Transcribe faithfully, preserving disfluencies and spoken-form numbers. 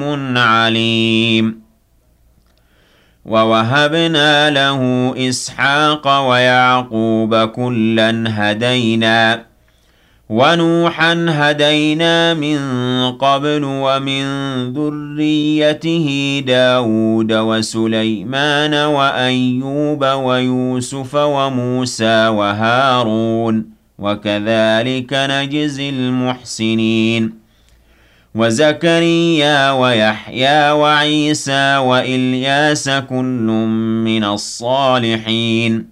عليم. ووهبنا له إسحاق ويعقوب كلا هدينا ونوحا هدينا من قبل ومن ذريته داود وسليمان وأيوب ويوسف وموسى وهارون وكذلك نجزي المحسنين وزكريا ويحيى وعيسى وإلياس كل من الصالحين